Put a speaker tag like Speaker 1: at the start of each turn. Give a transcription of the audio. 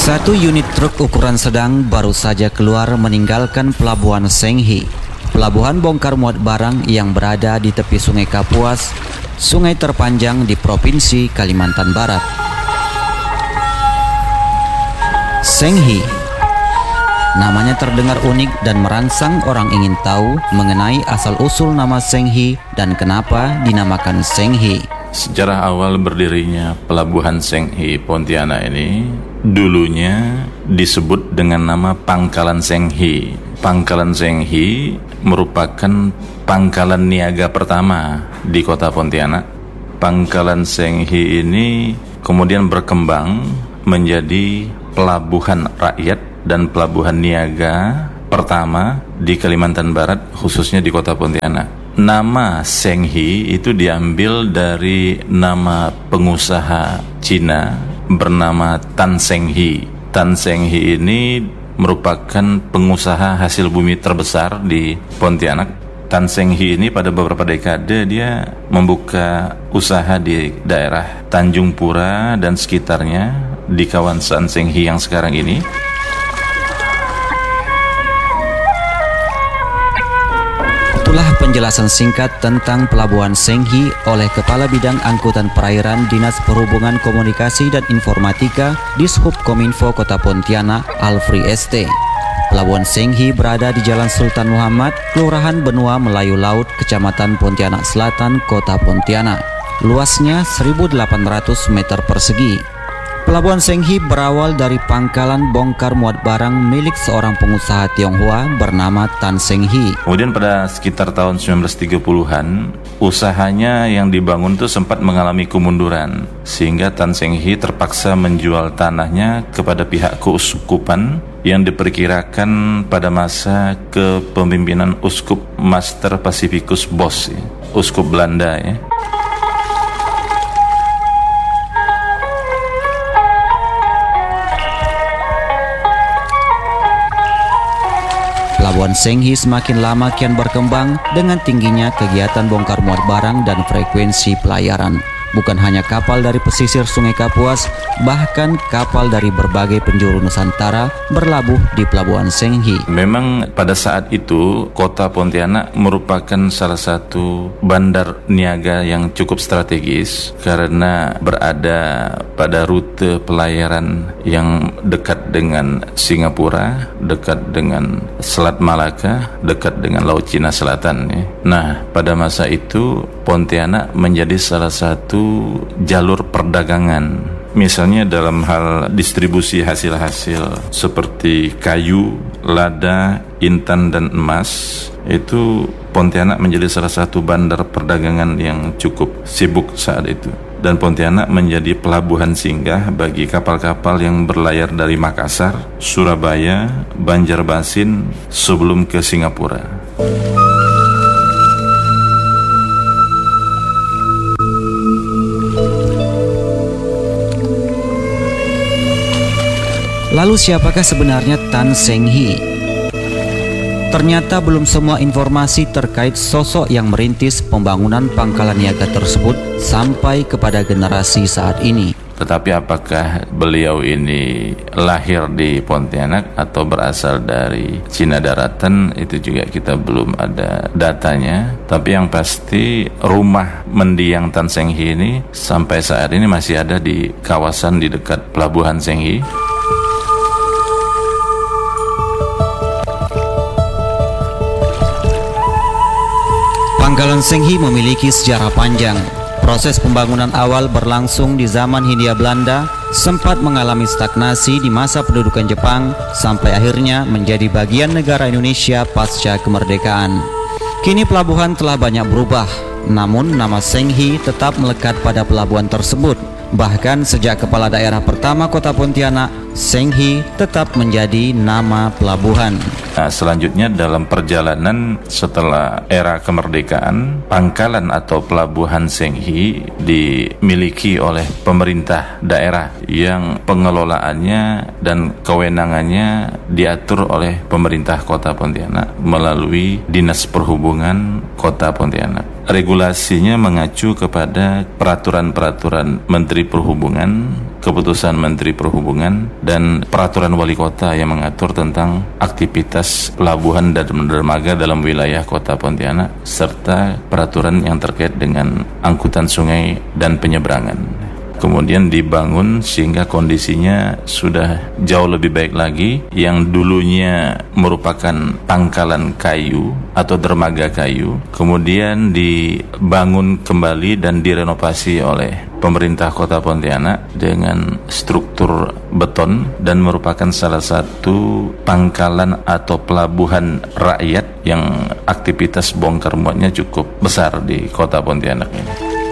Speaker 1: Satu unit truk ukuran sedang baru saja keluar meninggalkan pelabuhan Senghi, pelabuhan bongkar muat barang yang berada di tepi Sungai Kapuas, sungai terpanjang di Provinsi Kalimantan Barat. Senghi, namanya terdengar unik dan merangsang orang ingin tahu mengenai asal-usul nama Senghi dan kenapa dinamakan Senghi.
Speaker 2: Sejarah awal berdirinya Pelabuhan Senghi Pontianak ini dulunya disebut dengan nama Pangkalan Senghi. Pangkalan Senghi merupakan pangkalan niaga pertama di kota Pontianak. Pangkalan Senghi ini kemudian berkembang menjadi pelabuhan rakyat dan pelabuhan niaga pertama di Kalimantan Barat, khususnya di kota Pontianak. Nama Senghi itu diambil dari nama pengusaha Cina bernama Tan Senghi. Tan Senghi ini merupakan pengusaha hasil bumi terbesar di Pontianak. Tan Senghi ini pada beberapa dekade dia membuka usaha di daerah Tanjung Pura dan sekitarnya di kawasan Senghi yang sekarang ini.
Speaker 1: Itulah penjelasan singkat tentang Pelabuhan Senghi oleh Kepala Bidang Angkutan Perairan Dinas Perhubungan Komunikasi dan Informatika Dishub Kominfo Kota Pontianak, Alfri ST. Pelabuhan Senghi berada di Jalan Sultan Muhammad, Kelurahan Benua Melayu Laut, Kecamatan Pontianak Selatan, Kota Pontianak. Luasnya 1.800 meter persegi. Pelabuhan Senghi berawal dari pangkalan bongkar muat barang milik seorang pengusaha Tionghoa bernama Tan Senghi.
Speaker 2: Kemudian pada sekitar tahun 1930-an, usahanya yang dibangun itu sempat mengalami kemunduran, sehingga Tan Senghi terpaksa menjual tanahnya kepada pihak keuskupan yang diperkirakan pada masa kepemimpinan Uskup Master Pacificus Bos, Uskup Belanda ya.
Speaker 1: Pelabuhan Senghi semakin lama kian berkembang dengan tingginya kegiatan bongkar muat barang dan frekuensi pelayaran. Bukan hanya kapal dari pesisir Sungai Kapuas, bahkan kapal dari berbagai penjuru Nusantara berlabuh di Pelabuhan Senghi.
Speaker 2: Memang pada saat itu kota Pontianak merupakan salah satu bandar niaga yang cukup strategis karena berada pada rute pelayaran yang dekat dengan Singapura, dekat dengan Selat Malaka, dekat dengan Laut Cina Selatan. Nah, pada masa itu Pontianak menjadi salah satu jalur perdagangan. Misalnya dalam hal distribusi hasil-hasil seperti kayu, lada, intan, dan emas, itu Pontianak menjadi salah satu bandar perdagangan yang cukup sibuk saat itu. Dan Pontianak menjadi pelabuhan singgah bagi kapal-kapal yang berlayar dari Makassar, Surabaya, Banjarmasin sebelum ke Singapura.
Speaker 1: Lalu siapakah sebenarnya Tan Senghi? Ternyata belum semua informasi terkait sosok yang merintis pembangunan pangkalan niaga tersebut sampai kepada generasi saat ini.
Speaker 2: Tetapi apakah beliau ini lahir di Pontianak atau berasal dari Cina Daratan, itu juga kita belum ada datanya. Tapi yang pasti rumah mendiang Tan Senghi ini sampai saat ini masih ada di kawasan di dekat Pelabuhan Senghi.
Speaker 1: Pangkalan Senghi memiliki sejarah panjang. Proses pembangunan awal berlangsung di zaman Hindia Belanda, sempat mengalami stagnasi di masa pendudukan Jepang, sampai akhirnya menjadi bagian negara Indonesia pasca kemerdekaan. Kini pelabuhan telah banyak berubah, namun nama Senghi tetap melekat pada pelabuhan tersebut. Bahkan sejak kepala daerah pertama kota Pontianak, Senghi tetap menjadi nama pelabuhan.
Speaker 2: Nah, selanjutnya dalam perjalanan setelah era kemerdekaan, pangkalan atau Pelabuhan Senghi dimiliki oleh pemerintah daerah yang pengelolaannya dan kewenangannya diatur oleh pemerintah kota Pontianak melalui Dinas Perhubungan Kota Pontianak. Regulasinya mengacu kepada peraturan-peraturan Menteri Perhubungan keputusan Menteri Perhubungan dan peraturan wali kota yang mengatur tentang aktivitas pelabuhan dan dermaga dalam wilayah kota Pontianak, serta peraturan yang terkait dengan angkutan sungai dan penyeberangan. Kemudian dibangun sehingga kondisinya sudah jauh lebih baik lagi. Yang dulunya merupakan pangkalan kayu atau dermaga kayu, kemudian dibangun kembali dan direnovasi oleh pemerintah kota Pontianak dengan struktur beton dan merupakan salah satu pangkalan atau pelabuhan rakyat yang aktivitas bongkar muatnya cukup besar di kota Pontianak ini.